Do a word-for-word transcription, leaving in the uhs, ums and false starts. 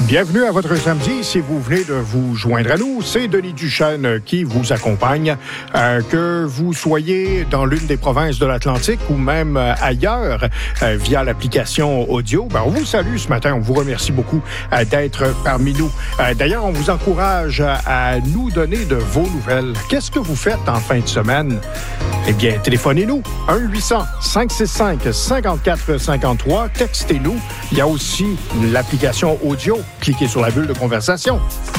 Bienvenue à votre samedi. Si vous venez de vous joindre à nous, c'est Denis Duchesne qui vous accompagne. Euh, que vous soyez dans l'une des provinces de l'Atlantique ou même euh, ailleurs euh, via l'application audio, ben, on vous salue ce matin. On vous remercie beaucoup euh, d'être parmi nous. Euh, d'ailleurs, on vous encourage à nous donner de vos nouvelles. Qu'est-ce que vous faites en fin de semaine? Eh bien, téléphonez-nous. un huit cents cinq six cinq cinquante-quatre cinquante-trois. Textez-nous. Il y a aussi l'application audio. Cliquez sur la bulle de conversation.